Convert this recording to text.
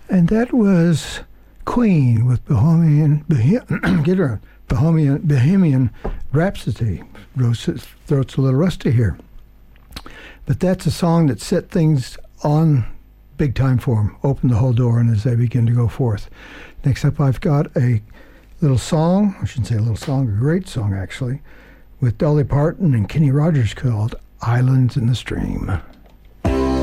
And that was Queen with Bohemian Rhapsody. Throat's a little rusty here. But that's a song that set things on big time for them, opened the whole door, and as they begin to go forth. Next up, I've got a little song, I shouldn't say a little song, a great song actually, with Dolly Parton and Kenny Rogers called Islands in the Stream.